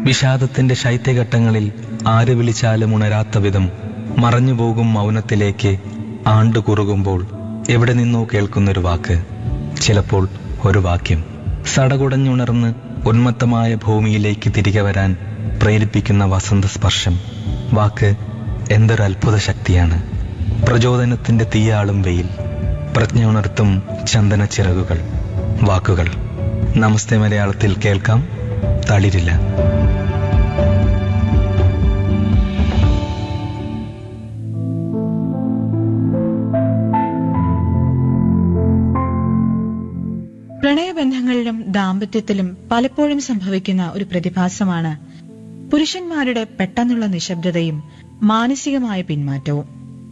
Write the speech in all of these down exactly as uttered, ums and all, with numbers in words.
വിഷാദത്തിന്റെ ശൈത്യഘട്ടങ്ങളിൽ ആര് വിളിച്ചാലും ഉണരാത്ത വിധം മറഞ്ഞുപോകും മൗനത്തിലേക്ക് ആണ്ടുകുറുകുമ്പോൾ എവിടെ നിന്നോ കേൾക്കുന്നൊരു വാക്ക്, ചിലപ്പോൾ ഒരു വാക്യം, സടകുടഞ്ഞുണർന്ന് ഉന്മത്തമായ ഭൂമിയിലേക്ക് തിരികെ വരാൻ പ്രേരിപ്പിക്കുന്ന വസന്തസ്പർശം. വാക്ക് എന്തൊരു അത്ഭുത ശക്തിയാണ്. പ്രചോദനത്തിന്റെ തീയാളും വെയിൽ, പ്രജ്ഞ ഉണർത്തും ചന്ദന ചിറകുകൾ. വാക്കുകൾ. നമസ്തേ മലയാളത്തിൽ കേൾക്കാം തളിരില്ല. പ്രണയബന്ധങ്ങളിലും ദാമ്പത്യത്തിലും പലപ്പോഴും സംഭവിക്കുന്ന ഒരു പ്രതിഭാസമാണ് പുരുഷന്മാരുടെ പെട്ടെന്നുള്ള നിശബ്ദതയും മാനസികമായ പിന്മാറ്റവും.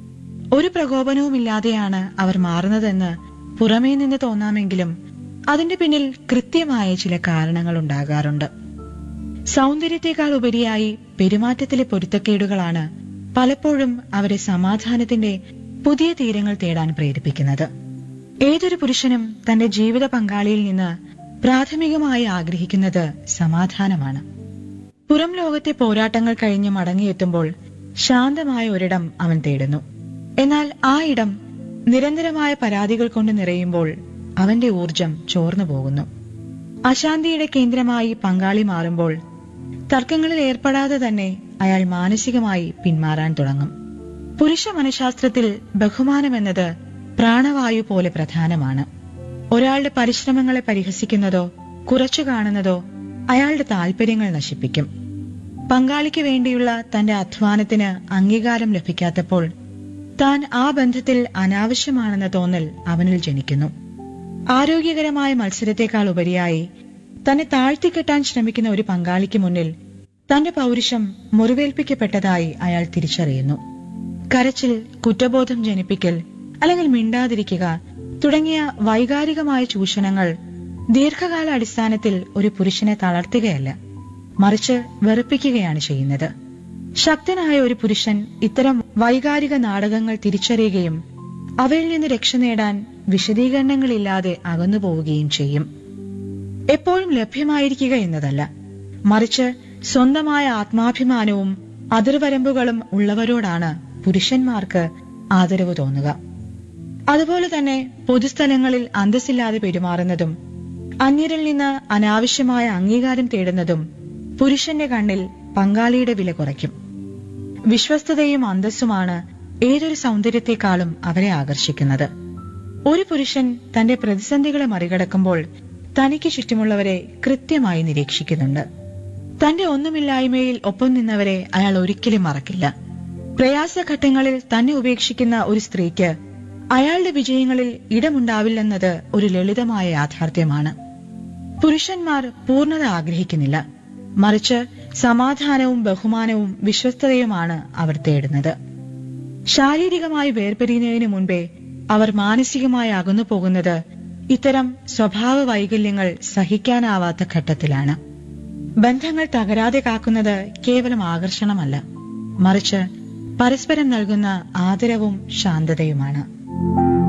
ഒരു പ്രകോപനവുമില്ലാതെയാണ് അവർ മാറുന്നതെന്ന് പുറമേ നിന്ന് തോന്നാമെങ്കിലും അതിന്റെ പിന്നിൽ കൃത്യമായ ചില കാരണങ്ങൾ ഉണ്ടാകാറുണ്ട്. സൗന്ദര്യത്തെക്കാൾ ഉപരിയായി പെരുമാറ്റത്തിലെ പൊരുത്തക്കേടുകളാണ് പലപ്പോഴും അവരെ സമാധാനത്തിന്റെ പുതിയ തീരങ്ങൾ തേടാൻ പ്രേരിപ്പിക്കുന്നത്. ഏതൊരു പുരുഷനും തന്റെ ജീവിത പങ്കാളിയിൽ നിന്ന് പ്രാഥമികമായി ആഗ്രഹിക്കുന്നത് സമാധാനമാണ്. പുറം ലോകത്തെ പോരാട്ടങ്ങൾ കഴിഞ്ഞ് മടങ്ങിയെത്തുമ്പോൾ ശാന്തമായ ഒരിടം അവൻ തേടുന്നു. എന്നാൽ ആ ഇടം നിരന്തരമായ പരാതികൾ കൊണ്ട് നിറയുമ്പോൾ അവന്റെ ഊർജം ചോർന്നു പോകുന്നു. അശാന്തിയുടെ കേന്ദ്രമായി പങ്കാളി മാറുമ്പോൾ തർക്കങ്ങളിൽ ഏർപ്പെടാതെ തന്നെ അയാൾ മാനസികമായി പിന്മാറാൻ തുടങ്ങും. പുരുഷ മനഃശാസ്ത്രത്തിൽ ബഹുമാനമെന്നത് പ്രാണവായു പോലെ പ്രധാനമാണ്. ഒരാളുടെ പരിശ്രമങ്ങളെ പരിഹസിക്കുന്നതോ കുറച്ചു കാണുന്നതോ അയാളുടെ താൽപര്യങ്ങൾ നശിപ്പിക്കും. പങ്കാളിക്ക് വേണ്ടിയുള്ള തന്റെ അധ്വാനത്തിന് അംഗീകാരം ലഭിക്കാത്തപ്പോൾ താൻ ആ ബന്ധത്തിൽ അനാവശ്യമാണെന്ന തോന്നൽ അവനിൽ ജനിക്കുന്നു. ആരോഗ്യകരമായ മത്സരത്തെക്കാൾ ഉപരിയായി തന്നെ താഴ്ത്തിക്കെട്ടാൻ ശ്രമിക്കുന്ന ഒരു പങ്കാളിക്ക് മുന്നിൽ തന്റെ പൗരുഷം മുറിവേൽപ്പിക്കപ്പെട്ടതായി അയാൾ തിരിച്ചറിയുന്നു. കരച്ചിൽ, കുറ്റബോധം ജനിപ്പിക്കൽ, അല്ലെങ്കിൽ മിണ്ടാതിരിക്കുക തുടങ്ങിയ വൈകാരികമായ ചൂഷണങ്ങൾ ദീർഘകാല അടിസ്ഥാനത്തിൽ ഒരു പുരുഷനെ തളർത്തുകയല്ല, മറിച്ച് വെറുപ്പിക്കുകയാണ് ചെയ്യുന്നത്. ശക്തനായ ഒരു പുരുഷൻ ഇത്തരം വൈകാരിക നാടകങ്ങൾ തിരിച്ചറിയുകയും അവയിൽ നിന്ന് രക്ഷ നേടാൻ വിശദീകരണങ്ങളില്ലാതെ അകന്നു പോവുകയും ചെയ്യും. എപ്പോഴും ലഭ്യമായിരിക്കുക എന്നതല്ല, മറിച്ച് സ്വന്തമായ ആത്മാഭിമാനവും അതിർവരമ്പുകളും ഉള്ളവരോടാണ് പുരുഷന്മാർക്ക് ആദരവ് തോന്നുക. അതുപോലെ തന്നെ പൊതുസ്ഥലങ്ങളിൽ അന്തസ്സില്ലാതെ പെരുമാറുന്നതും അന്യരിൽ നിന്ന് അനാവശ്യമായ അംഗീകാരം തേടുന്നതും പുരുഷന്റെ കണ്ണിൽ പങ്കാളിയുടെ വില കുറയ്ക്കും. വിശ്വസ്തതയും അന്തസ്സുമാണ് ഏതൊരു സൗന്ദര്യത്തെക്കാളും അവരെ ആകർഷിക്കുന്നത്. ഒരു പുരുഷൻ തന്റെ പ്രതിസന്ധികളെ മറികടക്കുമ്പോൾ തനിക്ക് ചുറ്റുമുള്ളവരെ കൃത്യമായി നിരീക്ഷിക്കുന്നുണ്ട്. തന്റെ ഒന്നുമില്ലായ്മയിൽ ഒപ്പം നിന്നവരെ അയാൾ ഒരിക്കലും മറക്കില്ല. പ്രയാസഘട്ടങ്ങളിൽ തന്നെ ഉപേക്ഷിക്കുന്ന ഒരു സ്ത്രീക്ക് അയാളുടെ വിജയങ്ങളിൽ ഇടമുണ്ടാവില്ലെന്നത് ഒരു ലളിതമായ യാഥാർത്ഥ്യമാണ്. പുരുഷന്മാർ പൂർണ്ണത ആഗ്രഹിക്കുന്നില്ല, മറിച്ച് സമാധാനവും ബഹുമാനവും വിശ്വസ്തതയുമാണ് അവർ തേടുന്നത്. ശാരീരികമായി വേർപിരിയുന്നതിനു മുൻപേ അവർ മാനസികമായി അകന്നു പോകുന്നത് ഇത്തരം സ്വഭാവ വൈകല്യങ്ങൾ സഹിക്കാനാവാത്ത ഘട്ടത്തിലാണ്. ബന്ധങ്ങൾ തകരാതെ കാക്കുന്നത് കേവലം ആകർഷണമല്ല, മറിച്ച് പരസ്പരം നൽകുന്ന ആദരവും ശാന്തതയുമാണ്.